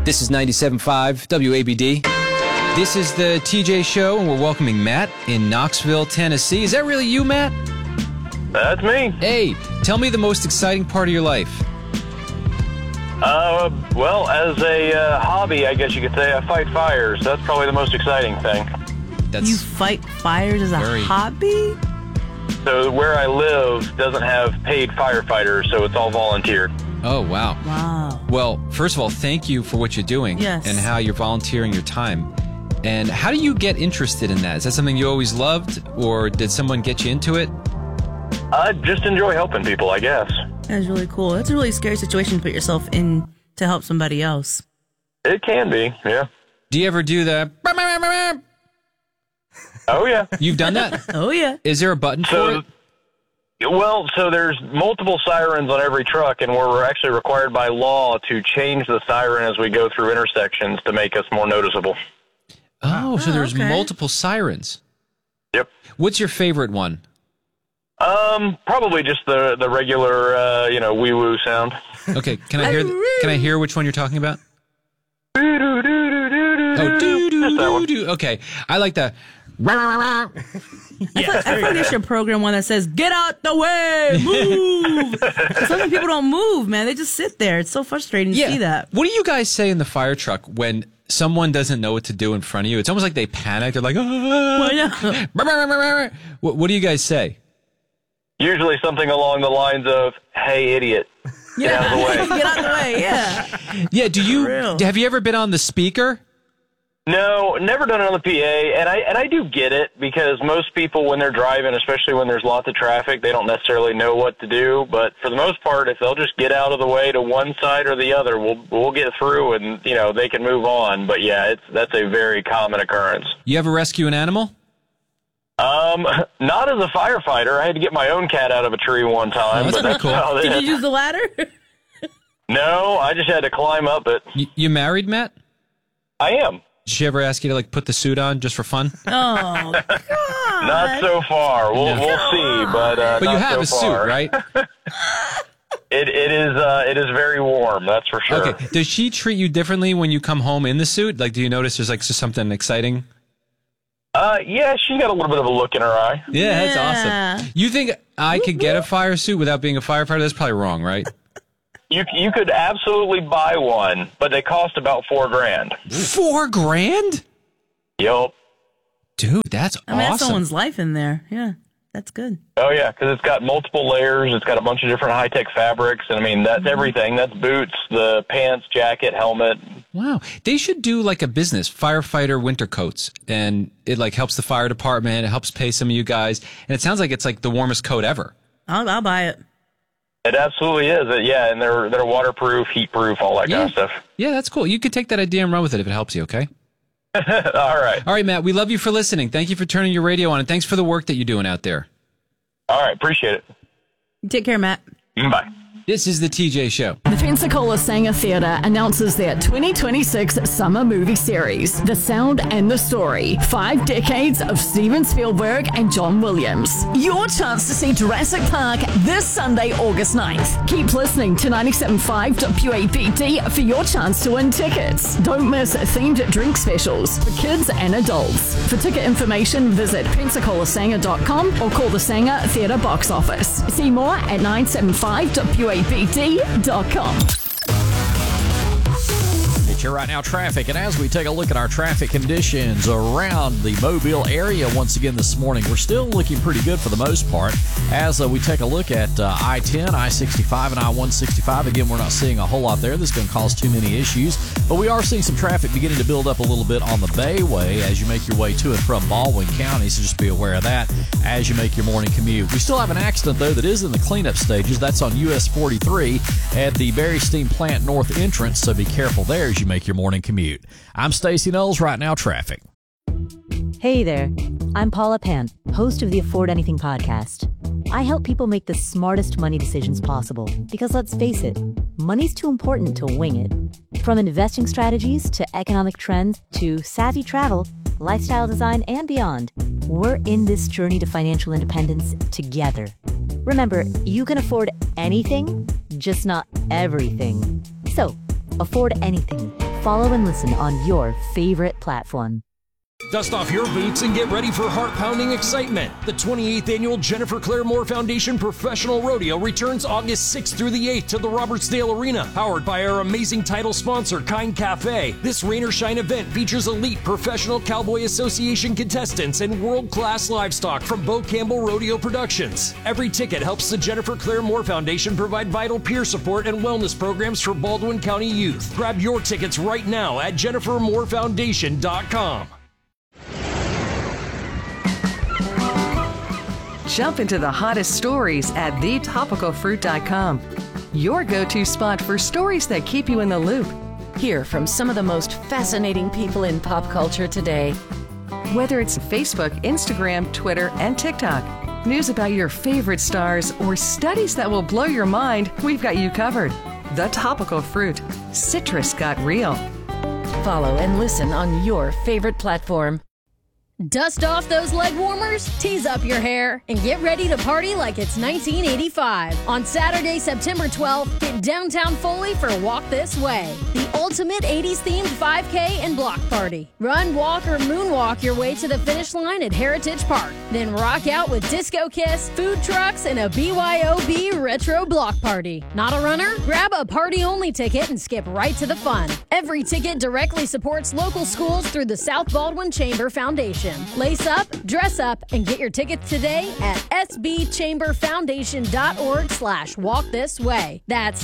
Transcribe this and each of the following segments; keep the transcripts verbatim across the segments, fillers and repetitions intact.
This is ninety-seven point five W A B D. This is the T J Show, and we're welcoming Matt in Knoxville, Tennessee. Is that really you, Matt? That's me. Hey, tell me the most exciting part of your life. Uh, well, as a uh, hobby, I guess you could say, I fight fires. That's probably the most exciting thing. That's You fight fires as a very- hobby? So where I live doesn't have paid firefighters, so it's all volunteer. Oh, wow. Wow. Well, first of all, thank you for what you're doing Yes. and how you're volunteering your time. And how do you get interested in that? Is that something you always loved, or did someone get you into it? I just enjoy helping people, I guess. That's really cool. That's a really scary situation to put yourself in to help somebody else. It can be, yeah. Do you ever do the... Oh, yeah. You've done that? Oh, yeah. Is there a button for So, it? well, so there's multiple sirens on every truck, and we're actually required by law to change the siren as we go through intersections to make us more noticeable. Oh, so Oh, there's okay. multiple sirens. Yep. What's your favorite one? Um, probably just the the regular, uh, you know, wee woo sound. Okay, can I hear can I hear which one you're talking about? Oh, Oh, do do Just that do one. do. Okay, I like the. I feel, I feel like they should program one that says, get out the way, move. So many people don't move, man. They just sit there. It's so frustrating to see that. What do you guys say in the fire truck when someone doesn't know what to do in front of you? It's almost like they panic. They're like, ah. Why what, what do you guys say? Usually something along the lines of, hey, idiot, get out of the way. Get out the way, yeah. Yeah, do you For real. have you ever been on the speaker? No, never done it on the P A, and I and I do get it, because most people, when they're driving, especially when there's lots of traffic, they don't necessarily know what to do. But for the most part, if they'll just get out of the way to one side or the other, we'll we'll get through, and you know they can move on. But yeah, it's that's a very common occurrence. You ever rescue an animal? Um, not as a firefighter. I had to get my own cat out of a tree one time. Oh, that's but pretty that's cool. about Did it. you use the ladder? No, I just had to climb up it. You, you married, Matt? I am. Did she ever ask you to like put the suit on just for fun? Oh, God. Not so far. We'll No. we'll see, but uh, But you not have so a suit, far. right? It it is uh, it is very warm. That's for sure. Okay. Does she treat you differently when you come home in the suit? Like, do you notice there's like something exciting? Uh, yeah, she's got a little bit of a look in her eye. Yeah, that's Yeah. awesome. You think I could get a fire suit without being a firefighter? That's probably wrong, right? You you could absolutely buy one, but they cost about four grand. Four grand? Yup. Dude, that's I mean, that's awesome. someone's life in there. Yeah, that's good. Oh yeah, because it's got multiple layers. It's got a bunch of different high tech fabrics, and I mean that's everything. That's boots, the pants, jacket, helmet. Wow. They should do like a business, firefighter winter coats. And it like helps the fire department. It helps pay some of you guys. And it sounds like it's like the warmest coat ever. I'll, I'll buy it. It absolutely is. Uh, Yeah, and they're they're waterproof, heat proof, all that Yeah. kind of stuff. Yeah, that's cool. You could take that idea and run with it if it helps you, okay? All right, All right, Matt, we love you for listening. Thank you for turning your radio on, and thanks for the work that you're doing out there. all right, appreciate it. Take care, Matt. Bye. This is the T J Show. The Pensacola Sanger Theatre announces their twenty twenty-six summer movie series, The Sound and the Story. Five decades of Steven Spielberg and John Williams. Your chance to see Jurassic Park this Sunday, August ninth. Keep listening to ninety-seven point five W A B D for your chance to win tickets. Don't miss themed drink specials for kids and adults. For ticket information, visit pensacola sanger dot com or call the Sanger Theatre box office. See more at nine seven five W A B D dot com. It's your Right Now traffic, and as we take a look at our traffic conditions around the Mobile area once again this morning, we're still looking pretty good for the most part. As uh, we take a look at uh, I ten, I sixty-five, and I one sixty-five, again, we're not seeing a whole lot there. This is going to cause too many issues, but we are seeing some traffic beginning to build up a little bit on the Bayway as you make your way to and from Baldwin County, so just be aware of that as you make your morning commute. We still have an accident, though, that is in the cleanup stages. That's on U S forty-three at the Berry Steam Plant North entrance, so be careful there as you make your morning commute. I'm Stacey Knowles, Right Now Traffic. Hey there, I'm Paula Pant, host of the Afford Anything podcast. I help people make the smartest money decisions possible because, let's face it, money's too important to wing it. From investing strategies to economic trends to savvy travel, lifestyle design, and beyond, we're in this journey to financial independence together. Remember, you can afford anything, just not everything. So, afford anything Follow and listen on your favorite platform. Dust off your boots and get ready for heart-pounding excitement. The twenty-eighth Annual Jennifer Claire Moore Foundation Professional Rodeo returns August sixth through the eighth to the Robertsdale Arena, powered by our amazing title sponsor, Kind Cafe. This rain or shine event features elite Professional Cowboy Association contestants and world-class livestock from Bo Campbell Rodeo Productions. Every ticket helps the Jennifer Claire Moore Foundation provide vital peer support and wellness programs for Baldwin County youth. Grab your tickets right now at jennifer moore foundation dot com. Jump into the hottest stories at the topical fruit dot com. Your go-to spot for stories that keep you in the loop. Hear from some of the most fascinating people in pop culture today. Whether it's Facebook, Instagram, Twitter, and TikTok, news about your favorite stars, or studies that will blow your mind, we've got you covered. The Topical Fruit. Citrus got real. Follow and listen on your favorite platform. Dust off those leg warmers, tease up your hair, and get ready to party like it's nineteen eighty-five. On Saturday, September twelfth, hit downtown Foley for Walk This Way, the ultimate eighties-themed five K and block party. Run, walk, or moonwalk your way to the finish line at Heritage Park. Then rock out with Disco Kiss, food trucks, and a B Y O B retro block party. Not a runner? Grab a party-only ticket and skip right to the fun. Every ticket directly supports local schools through the South Baldwin Chamber Foundation. Lace up, dress up, and get your tickets today at sbchamberfoundation.org slash walk this way. That's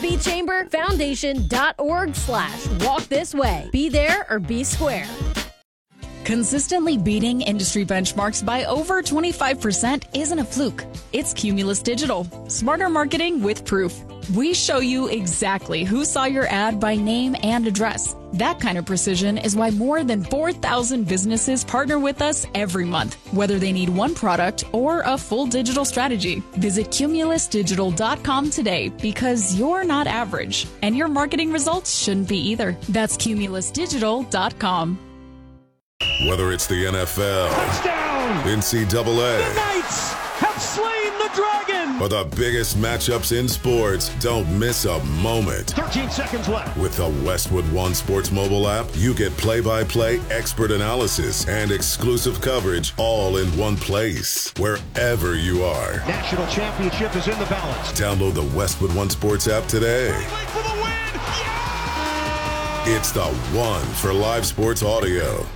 sbchamberfoundation.org slash walk this way. Be there or be square. Consistently beating industry benchmarks by over twenty-five percent isn't a fluke. It's Cumulus Digital. Smarter marketing with proof. We show you exactly who saw your ad by name and address. That kind of precision is why more than four thousand businesses partner with us every month, whether they need one product or a full digital strategy. Visit cumulus digital dot com today because you're not average, and your marketing results shouldn't be either. That's cumulus digital dot com. Whether it's the N F L, touchdown, N C double A, the Knights have slain the dragon, or the biggest matchups in sports, don't miss a moment. thirteen seconds left. With the Westwood One Sports mobile app, you get play-by-play, expert analysis, and exclusive coverage all in one place, wherever you are. National championship is in the balance. Download the Westwood One Sports app today. For the win. Yeah! It's the one for live sports audio.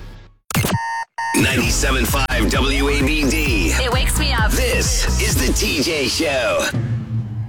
ninety-seven point five W A B D. It wakes me up. This is the T J Show.